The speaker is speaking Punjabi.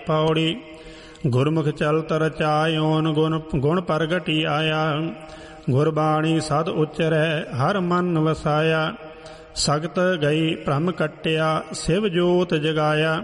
ਪੌੜੀ ਗੁਰਮੁਖ ਚਲਤ ਰਚਾਇਓਨ ਗੁਣ ਪ੍ਰਗਟੀ ਆਇਆ। ਗੁਰਬਾਣੀ ਸਦ ਉਚਰੈ ਹਰ ਮਨ ਵਸਾਇਆ। ਸਗਤ ਗਈ ਭ੍ਰਮ ਕੱਟਿਆ ਸਿਵ ਜੋਤ ਜਗਾਇਆ।